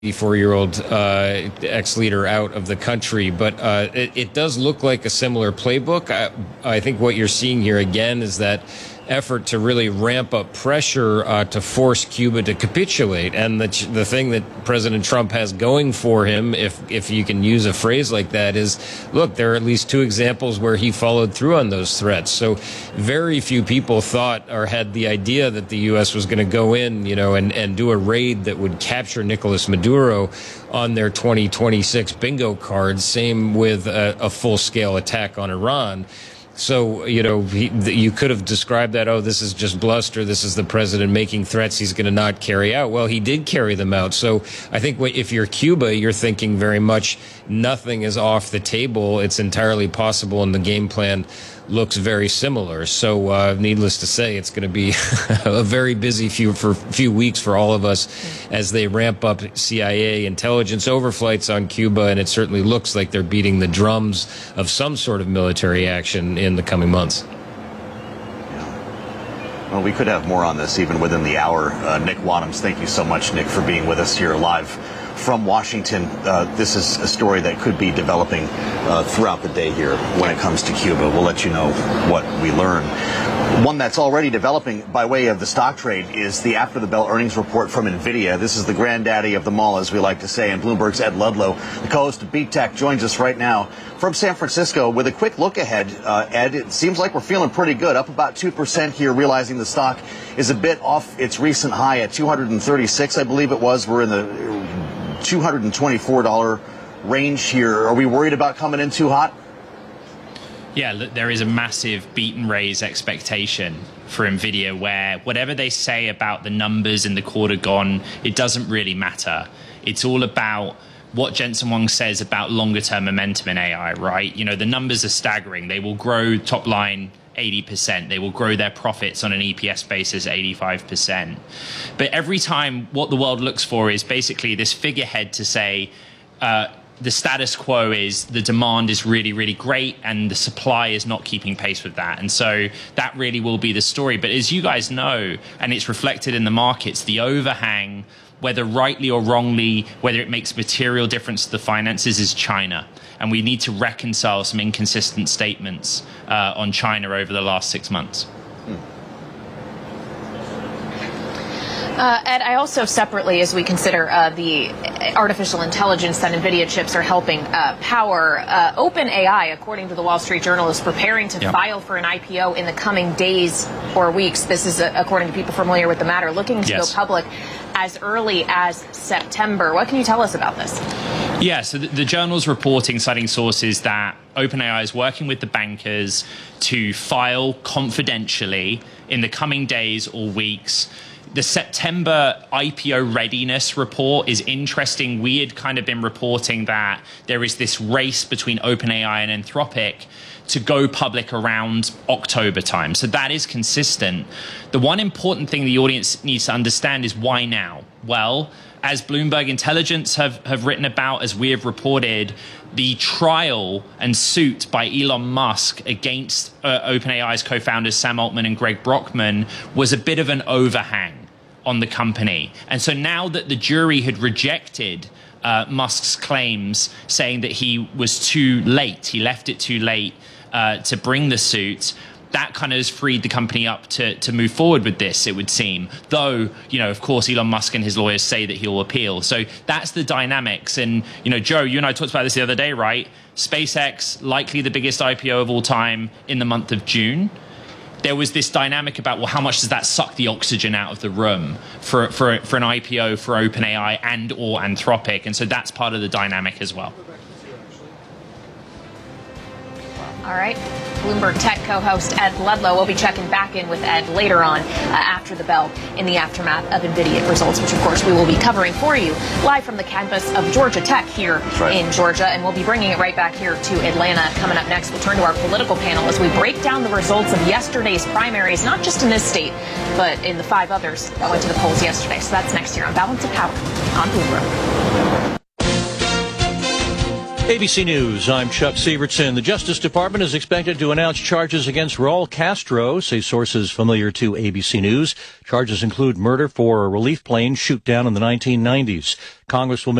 84-year-old ex-leader out of the country, but it does look like a similar playbook. I think what you're seeing here again is that effort to really ramp up pressure to force Cuba to capitulate. And the thing that President Trump has going for him, if you can use a phrase like that, is, look, there are at least two examples where he followed through on those threats. So very few people thought or had the idea that the U.S. was going to go in, and do a raid that would capture Nicolas Maduro on their 2026 bingo cards. Same with a full-scale attack on Iran. So, you could have described that, this is just bluster. This is the president making threats he's going to not carry out. Well, he did carry them out. So I think if you're Cuba, you're thinking very much nothing is off the table. It's entirely possible, and the game plan looks very similar. So needless to say, it's going to be a very busy few weeks for all of us as they ramp up CIA intelligence overflights on Cuba, and it certainly looks like they're beating the drums of some sort of military action in the coming months. Well, we could have more on this even within the hour. Nick Wadhams, thank you so much, Nick, for being with us here live from Washington. This is a story that could be developing throughout the day here when it comes to Cuba. We'll let you know what we learn. One that's already developing by way of the stock trade is the after-the-bell earnings report from NVIDIA. This is the granddaddy of them all, as we like to say, and Bloomberg's Ed Ludlow, the co-host of Beat Tech, joins us right now from San Francisco with a quick look ahead. Ed, it seems like we're feeling pretty good, up about 2% here, realizing the stock is a bit off its recent high at 236, I believe it was. We're in the $224 range here. Are we worried about coming in too hot? Yeah, look, there is a massive beat and raise expectation for NVIDIA where whatever they say about the numbers in the quarter gone, it doesn't really matter. It's all about what Jensen Huang says about longer term momentum in AI, right? The numbers are staggering. They will grow top line 80%. They will grow their profits on an EPS basis 85%. But every time what the world looks for is basically this figurehead to say, the status quo is the demand is really, really great and the supply is not keeping pace with that. And so that really will be the story. But as you guys know, and it's reflected in the markets, the overhang, whether rightly or wrongly, whether it makes material difference to the finances, is China. And we need to reconcile some inconsistent statements on China over the last 6 months. Ed, I also separately, as we consider the artificial intelligence that NVIDIA chips are helping power, OpenAI, according to the Wall Street Journal, is preparing to file for an IPO in the coming days or weeks. This is, according to people familiar with the matter, looking to go public as early as September. What can you tell us about this? Yeah, so the journal's reporting, citing sources, that OpenAI is working with the bankers to file confidentially in the coming days or weeks. The September IPO readiness report is interesting. We had kind of been reporting that there is this race between OpenAI and Anthropic to go public around October time. So that is consistent. The one important thing the audience needs to understand is why now? Well, as Bloomberg Intelligence have written about, as we have reported, the trial and suit by Elon Musk against OpenAI's co-founders Sam Altman and Greg Brockman was a bit of an overhang on the company. And so now that the jury had rejected Musk's claims, saying that he was too late, he left it too late to bring the suit, that kind of has freed the company up to move forward with this, it would seem. Though, of course, Elon Musk and his lawyers say that he'll appeal. So that's the dynamics. And, Joe, you and I talked about this the other day, right? SpaceX, likely the biggest IPO of all time in the month of June. There was this dynamic about, well, how much does that suck the oxygen out of the room for an IPO for OpenAI and or Anthropic? And so that's part of the dynamic as well. All right. Bloomberg Tech co-host Ed Ludlow. We'll be checking back in with Ed later on after the bell in the aftermath of NVIDIA results, which, of course, we will be covering for you live from the campus of Georgia Tech here in Georgia. And we'll be bringing it right back here to Atlanta. Coming up next, we'll turn to our political panel as we break down the results of yesterday's primaries, not just in this state, but in the 5 others that went to the polls yesterday. So that's next year on Balance of Power on Bloomberg. ABC News, I'm Chuck Sievertson. The Justice Department is expected to announce charges against Raul Castro, say sources familiar to ABC News. Charges include murder for a relief plane shoot down in the 1990s. Congresswoman